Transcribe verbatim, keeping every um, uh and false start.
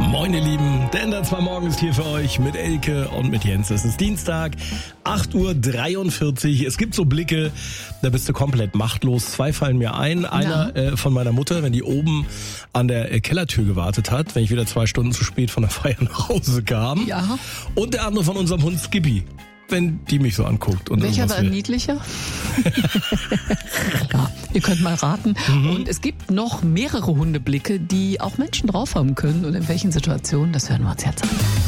Moin ihr Lieben, denn das war morgens hier für euch mit Elke und mit Jens. Es ist Dienstag, acht Uhr dreiundvierzig. Es gibt so Blicke, da bist du komplett machtlos. Zwei fallen mir ein. Einer äh, von meiner Mutter, wenn die oben an der äh, Kellertür gewartet hat, wenn ich wieder zwei Stunden zu spät von der Feier nach Hause kam. Ja. Und der andere von unserem Hund Skippy, wenn die mich so anguckt. Und welcher war will. niedlicher? Ja, ihr könnt mal raten. Mhm. Und es gibt noch mehrere Hundeblicke, die auch Menschen drauf haben können. Und in welchen Situationen, das hören wir uns jetzt an.